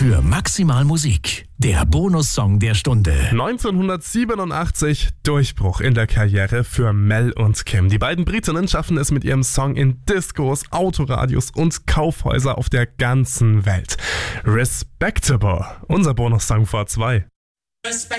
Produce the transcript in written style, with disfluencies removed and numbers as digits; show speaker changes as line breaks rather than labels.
für maximal Musik. Der Bonussong der Stunde.
1987 Durchbruch in der Karriere für Mel und Kim. Die beiden Britinnen schaffen es mit ihrem Song in Discos, Autoradios und Kaufhäuser auf der ganzen Welt. Respectable, unser Bonussong vor 2.
Respect